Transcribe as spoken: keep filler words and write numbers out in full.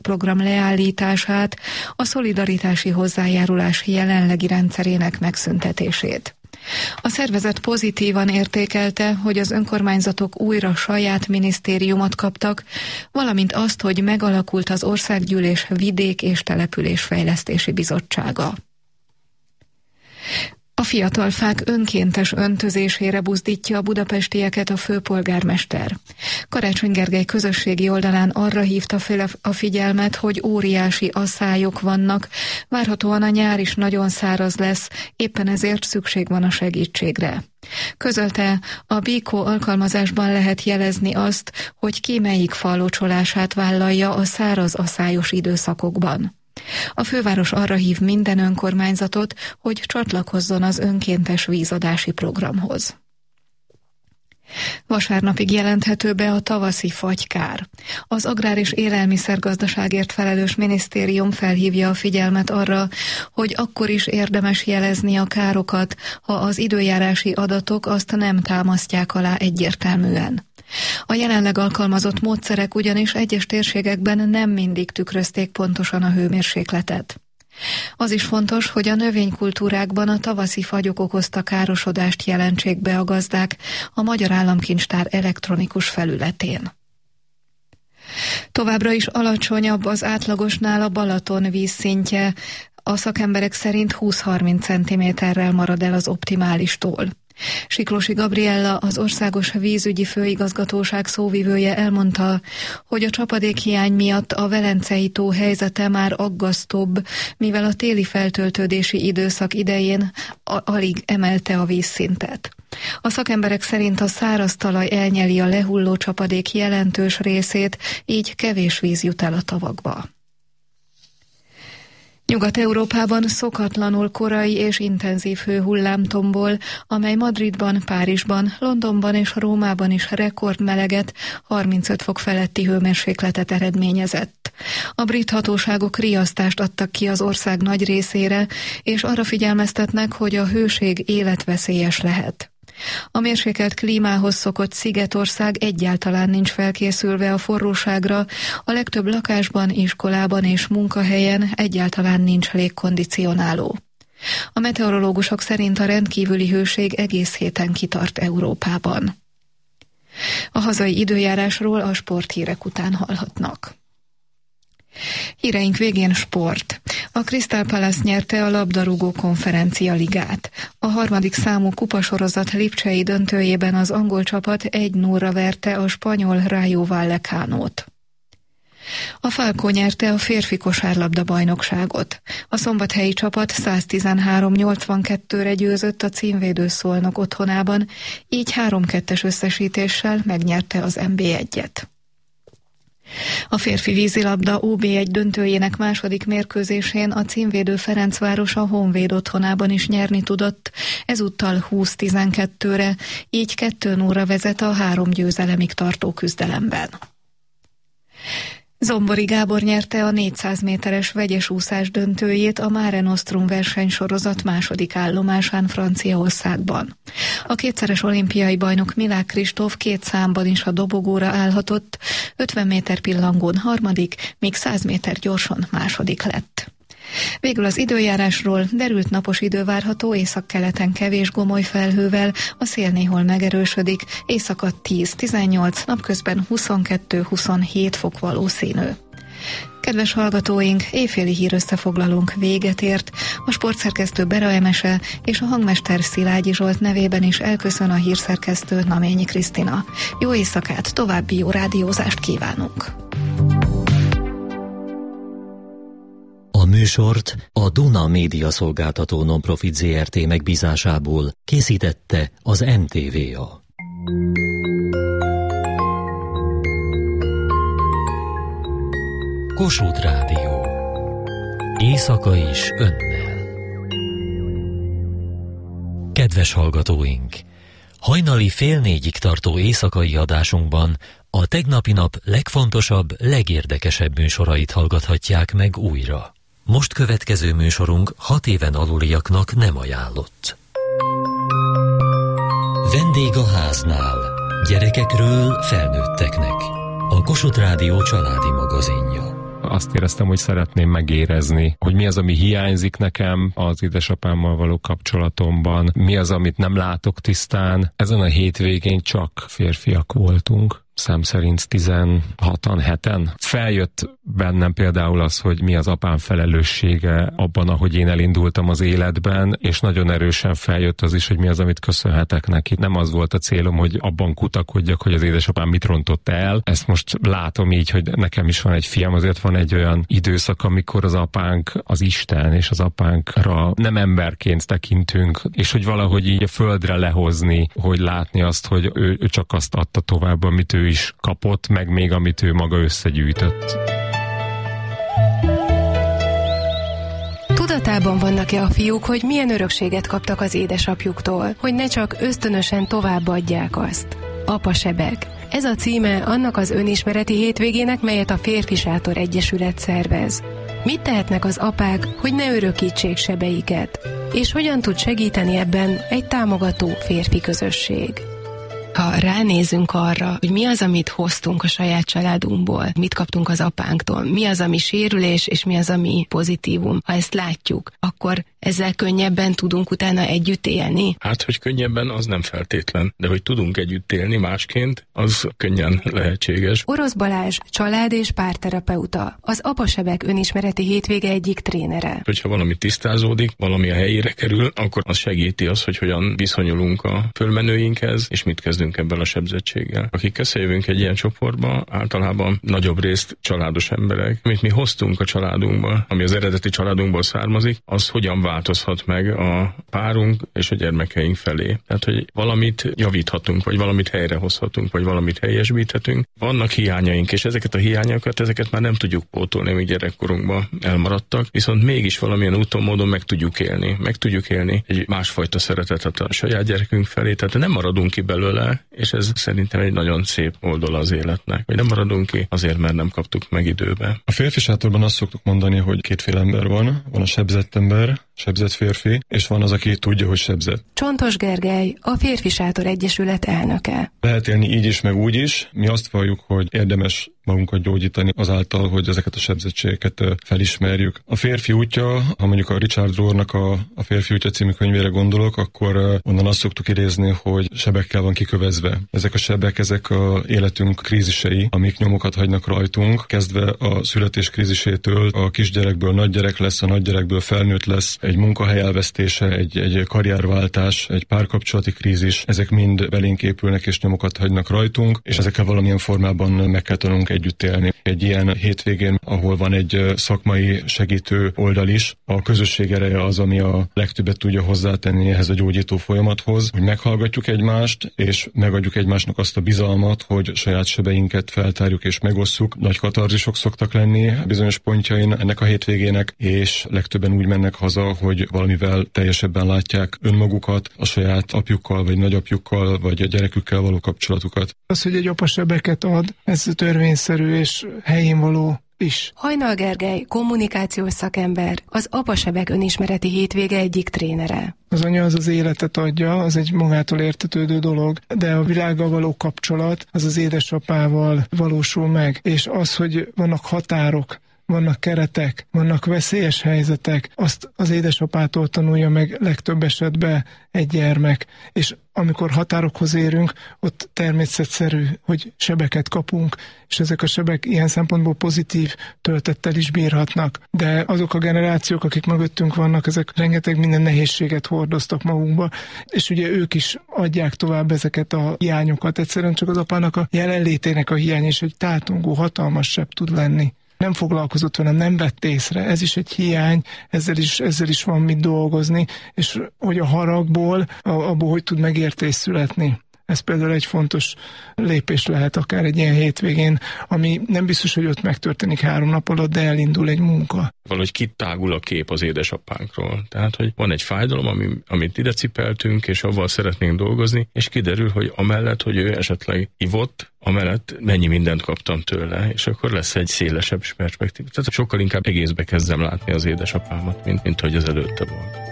program leállítását, a szolidaritási hozzájárulás jelenlegi rendszerének megszüntetését. A szervezet pozitívan értékelte, hogy az önkormányzatok újra saját minisztériumot kaptak, valamint azt, hogy megalakult az Országgyűlés Vidék- és Településfejlesztési Bizottsága. A fiatal fák önkéntes öntözésére buzdítja a budapestieket a főpolgármester. Karácsony Gergely közösségi oldalán arra hívta fel a figyelmet, hogy óriási aszályok vannak, várhatóan a nyár is nagyon száraz lesz, éppen ezért szükség van a segítségre. Közölte, a Bíkó alkalmazásban lehet jelezni azt, hogy ki melyik fa locsolását vállalja a száraz aszályos időszakokban. A főváros arra hív minden önkormányzatot, hogy csatlakozzon az önkéntes vízadási programhoz. Vasárnapig jelenthető be a tavaszi fagykár. Az Agrár- és Élelmiszergazdaságért felelős minisztérium felhívja a figyelmet arra, hogy akkor is érdemes jelezni a károkat, ha az időjárási adatok azt nem támasztják alá egyértelműen. A jelenleg alkalmazott módszerek ugyanis egyes térségekben nem mindig tükrözték pontosan a hőmérsékletet. Az is fontos, hogy a növénykultúrákban a tavaszi fagyok okozta károsodást jelentsék be a gazdák a Magyar Államkincstár elektronikus felületén. Továbbra is alacsonyabb az átlagosnál a Balaton vízszintje, a szakemberek szerint húsz-harminc centiméterrel marad el az optimálistól. Siklósi Gabriella, az Országos Vízügyi Főigazgatóság szóvivője elmondta, hogy a csapadékhiány miatt a Velencei tó helyzete már aggasztóbb, mivel a téli feltöltődési időszak idején alig emelte a vízszintet. A szakemberek szerint a száraz talaj elnyeli a lehulló csapadék jelentős részét, így kevés víz jut el a tavakba. Nyugat-Európában szokatlanul korai és intenzív hőhullám tombol, amely Madridban, Párizsban, Londonban és Rómában is rekordmeleget, harmincöt fok feletti hőmérsékletet eredményezett. A brit hatóságok riasztást adtak ki az ország nagy részére, és arra figyelmeztetnek, hogy a hőség életveszélyes lehet. A mérsékelt klímához szokott Szigetország egyáltalán nincs felkészülve a forróságra, a legtöbb lakásban, iskolában és munkahelyen egyáltalán nincs légkondicionáló. A meteorológusok szerint a rendkívüli hőség egész héten kitart Európában. A hazai időjárásról a sporthírek után hallhatnak. Híreink végén sport. A Crystal Palace nyerte a labdarúgó konferencia ligát. A harmadik számú kupasorozat lipcsei döntőjében az angol csapat egy nullra verte a spanyol Rayo Vallecánót. A Falcó nyerte a férfi kosárlabda bajnokságot. A szombathelyi csapat száztizenhárom nyolcvankettőre győzött a címvédő Szolnok otthonában, így három kettes összesítéssel megnyerte az en bé egyet. A férfi vízilabda ó bé egy döntőjének második mérkőzésén a címvédő Ferencváros a Honvéd otthonában is nyerni tudott, ezúttal húsz tizenkettőre, így kettő nullra vezet a három győzelemig tartó küzdelemben. Zombori Gábor nyerte a négyszáz méteres vegyes úszás döntőjét a Mare Nostrum versenysorozat második állomásán Franciaországban. A kétszeres olimpiai bajnok Milák Kristóf két számban is a dobogóra állhatott, ötven méter pillangón harmadik, míg száz méter gyorson második lett. Végül az időjárásról: derült napos idő várható, északkeleten kevés gomoly felhővel, a szél néhol megerősödik, éjszaka tíz-tizennyolc, napközben huszonkettő-huszonhét fok valószínű. Kedves hallgatóink, éjféli hírösszefoglalónk véget ért, a sportszerkesztő Bera Emese és a hangmester Szilágyi Zsolt nevében is elköszön a hírszerkesztő Naményi Krisztina. Jó éjszakát, további jó rádiózást kívánunk! A műsort a Duna Média Szolgáltató Nonprofit zé er té megbízásából készítette az em té vé á. Kossuth Rádió. Éjszaka is önnel. Kedves hallgatóink! Hajnali fél négyig tartó éjszakai adásunkban a tegnapi nap legfontosabb, legérdekesebb műsorait hallgathatják meg újra. Most következő műsorunk hat éven aluliaknak nem ajánlott. Vendég a háznál. Gyerekekről felnőtteknek. A Kossuth Rádió családi magazinja. azt éreztem, hogy szeretném megérezni, hogy mi az, ami hiányzik nekem az édesapámmal való kapcsolatomban, mi az, amit nem látok tisztán. Ezen a hétvégén csak férfiak voltunk. Szám szerint tizenhatan, heten. Feljött bennem például az, hogy mi az apám felelőssége abban, ahogy én elindultam az életben, és nagyon erősen feljött az is, hogy mi az, amit köszönhetek neki. Nem az volt a célom, hogy abban kutakodjak, hogy az édesapám mit rontott el. Ezt most látom így, hogy nekem is van egy fiam, azért van egy olyan időszak, amikor az apánk az Isten, és az apánkra nem emberként tekintünk, és hogy valahogy így a földre lehozni, hogy látni azt, hogy ő, ő csak azt adta tovább, amit ő is kapott, meg még amit ő maga összegyűjtött. Tudatában vannak-e a fiúk, hogy milyen örökséget kaptak az édesapjuktól, hogy ne csak ösztönösen továbbadják azt? Apasebek. Ez a címe annak az önismereti hétvégének, melyet a Férfi Sátor Egyesület szervez. Mit tehetnek az apák, hogy ne örökítsék sebeiket? És hogyan tud segíteni ebben egy támogató férfi közösség? Ha ránézünk arra, hogy mi az, amit hoztunk a saját családunkból, mit kaptunk az apánktól, mi az, ami sérülés, és mi az, ami pozitívum, ha ezt látjuk, akkor ezzel könnyebben tudunk utána együtt élni? Hát, hogy könnyebben, az nem feltétlen, de hogy tudunk együtt élni másként, az könnyen lehetséges. Orosz Balázs, család- és párterapeuta, az Apasebek önismereti hétvége egyik trénere. Hogyha valami tisztázódik, valami a helyére kerül, akkor az segíti az, hogy hogyan viszonyulunk a fölmenőinkhez, és mit kezdünk ebből a sebzettséggel. Akik összejövünk egy ilyen csoportba, általában nagyobb részt családos emberek. Amit mi hoztunk a családunkba, ami az eredeti családunkból származik, az hogyan változhat meg a párunk és a gyermekeink felé. Tehát, hogy valamit javíthatunk, vagy valamit helyrehozhatunk, vagy valamit helyesbíthetünk. Vannak hiányaink, és ezeket a hiányokat, ezeket már nem tudjuk pótolni, amíg gyerekkorunkban elmaradtak, viszont mégis valamilyen úton, módon meg tudjuk élni. Meg tudjuk élni egy másfajta szeretetet a saját gyerekünk felé, tehát nem maradunk ki belőle, és ez szerintem egy nagyon szép oldala az életnek, hogy nem maradunk ki azért, mert nem kaptuk meg időbe. A Férfi Sátorban azt szoktuk mondani, hogy kétféle ember van. Van a sebzett ember, sebzett férfi, és van az, aki tudja, hogy sebzett. Csontos Gergely, a Férfi Sátor Egyesület elnöke. Lehet élni így is, meg úgy is. Mi azt valljuk, hogy érdemes magunkat gyógyítani azáltal, hogy ezeket a sebzettségeket felismerjük. A férfi útja, ha mondjuk a Richard Rohrnak a, a Férfi útja című könyvére gondolok, akkor onnan azt szoktuk idézni, hogy sebekkel van kikövezve. Ezek a sebek, ezek a életünk krízisei, amik nyomokat hagynak rajtunk, kezdve a születés krízisétől, a kisgyerekből nagygyerek lesz, a nagygyerekből felnőtt lesz, egy munkahely elvesztése, egy, egy karrierváltás, egy párkapcsolati krízis, ezek mind belénk épülnek és nyomokat hagynak rajtunk, és ezekkel valamilyen formában meg kell tanulnunk együtt élni. Egy ilyen hétvégén, ahol van egy szakmai segítő oldal is, a közösség ereje az, ami a legtöbbet tudja hozzátenni ehhez a gyógyító folyamathoz, hogy meghallgatjuk egymást, és megadjuk egymásnak azt a bizalmat, hogy saját sebeinket feltárjuk és megosszuk. Nagy katarzisok szoktak lenni bizonyos pontjain ennek a hétvégének, és legtöbben úgy mennek haza, hogy valamivel teljesebben látják önmagukat, a saját apjukkal, vagy nagyapjukkal, vagy a gyerekükkel való kapcsolatukat. Az, hogy egy apa sebeket ad, ez törvényszerű és helyén való is. Hajnal Gergely, kommunikációs szakember, az Apasebek önismereti hétvége egyik trénere. Az anya az az életet adja, az egy magától értetődő dolog, de a világgal való kapcsolat az az édesapával valósul meg, és az, hogy vannak határok, vannak keretek, vannak veszélyes helyzetek, azt az édesapától tanulja meg legtöbb esetben egy gyermek, és amikor határokhoz érünk, ott természetszerű, hogy sebeket kapunk, és ezek a sebek ilyen szempontból pozitív töltettel is bírhatnak. De azok a generációk, akik mögöttünk vannak, ezek rengeteg minden nehézséget hordoztak magukba, és ugye ők is adják tovább ezeket a hiányokat. Egyszerűen csak az apának a jelenlétének a hiány, és egy tátongó, hatalmas seb tud lenni. Nem foglalkozott vele, nem vett észre. Ez is egy hiány, ezzel is, ezzel is van mit dolgozni, és hogy a haragból, abból hogy tud megértés születni. Ez például egy fontos lépés lehet akár egy ilyen hétvégén, ami nem biztos, hogy ott megtörténik három nap alatt, de elindul egy munka. Valahogy kitágul a kép az édesapánkról. Tehát, hogy van egy fájdalom, ami, amit ide cipeltünk, és avval szeretnénk dolgozni, és kiderül, hogy amellett, hogy ő esetleg ivott, amellett mennyi mindent kaptam tőle, és akkor lesz egy szélesebb perspektíva. Tehát sokkal inkább egészbe kezdem látni az édesapámat, mint, mint hogy az előtte volt.